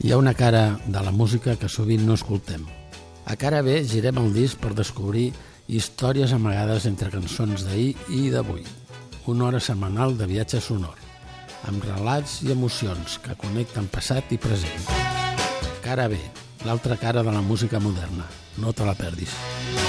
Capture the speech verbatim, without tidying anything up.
Hi ha una cara de la música que sovint no escoltem. A cara B girem el disc per descobrir històries amagades entre cançons d'ahir i d'avui. Una hora setmanal de viatge sonor, amb relats i emocions que connecten passat i present. Cara B, l'altra cara de la música moderna. No te la perdis.